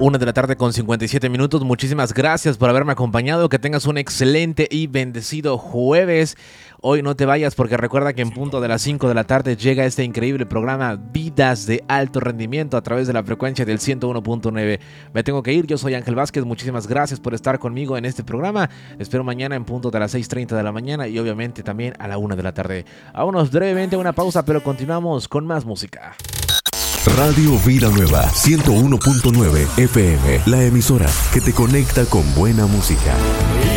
1 de la tarde con 57 minutos. Muchísimas gracias por haberme acompañado. Que tengas un excelente y bendecido jueves. Hoy no te vayas porque recuerda que en punto de las 5 de la tarde llega este increíble programa Vidas de Alto Rendimiento a través de la frecuencia del 101.9. Me tengo que ir, yo soy Ángel Vázquez. Muchísimas gracias por estar conmigo en este programa. Espero mañana en punto de las 6:30 de la mañana y obviamente también a la 1 de la tarde. Vámonos brevemente a una pausa, pero continuamos con más música. Radio Vida Nueva 101.9 FM, la emisora que te conecta con buena música.